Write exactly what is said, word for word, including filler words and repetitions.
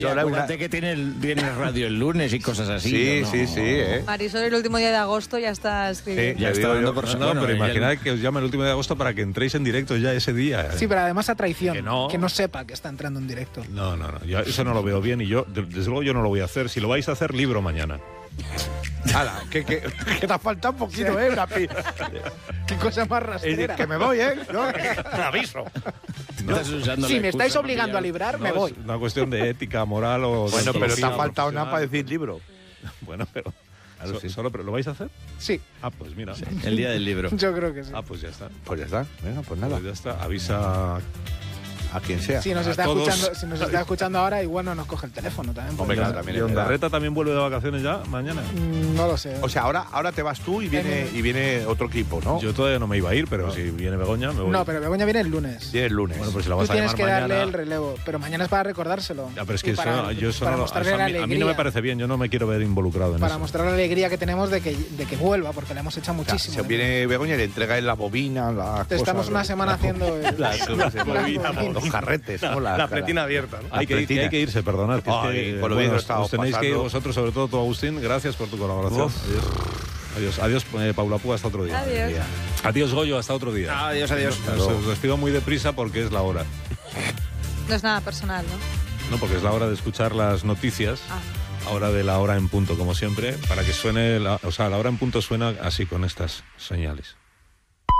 Y acuérdate una... que tiene, el, tiene radio el lunes y cosas así. Sí, ¿no? sí, sí. ¿eh? Marisol, el último día de agosto ya está escribiendo. Sí, Ya está dando por No, bueno, no, pero ya- imaginad que os llame el último de agosto para que entréis en directo ya ese día. Sí, pero además a traición. Que no. Que no sepa que está entrando en directo. No, no, no. Yo eso no lo veo bien y yo, de- desde luego, yo no lo voy a hacer. Si lo vais a hacer, libro mañana. Hala, que, que, que te ha faltado un poquito, ¿eh? Una pi- Qué cosa más Es rastrera. decir, que me voy, ¿eh? ¿No? Aviso. Estás usando Si la me excusa estáis para obligando a pillar- librar, No, me voy. Es una cuestión de ética, moral o... de Bueno, pero te ha antología faltado nada para profesional. decir libro. Bueno, pero... Claro, so- sí. solo, pero ¿lo vais a hacer? Sí, Ah, pues mira. El día del libro. yo creo que sí. Ah, pues ya está. Pues ya está. Venga, pues nada. Pues ya está. Avisa... A quien sea. Si nos, a está todos. escuchando, si nos está escuchando ahora, igual no nos coge el teléfono también. Hombre, porque- claro, también ¿Y es verdad. Ondarreta también vuelve de vacaciones ya mañana? Mm, No lo sé. O sea, ahora, ahora te vas tú y viene, y viene otro equipo, ¿no? Yo todavía no me iba a ir, pero si viene Begoña, me voy. no, pero Begoña viene el lunes. Viene el lunes. Bueno, pues si la Tú vas a tienes llamar que mañana... darle el relevo, pero mañana es para recordárselo. Ya, pero es Y que eso, para, yo eso para no lo- mostrarle eso la a, mí, a mí alegría, no me parece bien, yo no me quiero ver involucrado en para eso. mostrar la alegría que tenemos de que, de que vuelva, porque le hemos echado O sea, muchísimo. se de viene Begoña y le entrega en la bobina, las Te Estamos cosas, una lo- semana haciendo el- las- las bobina, los carretes, ¿no? La pretina abierta, ¿no? Hay que, ir- que hay que irse, perdonad. Que es Ay, que, con lo bueno, bien que os- estamos os tenéis que ir pasando. vosotros, sobre todo tú, Agustín. Gracias por tu colaboración. Uf. Adiós. Adiós, adiós eh, Paula Púa, hasta otro día. Adiós. Adiós, Goyo, hasta otro día. Adiós, adiós. Os, os despido muy deprisa porque es la hora. No es nada personal, ¿no? No, porque es la hora de escuchar las noticias. Ah. Hora de la hora en punto, como siempre, para que suene, la, o sea, la hora en punto suena así con estas señales.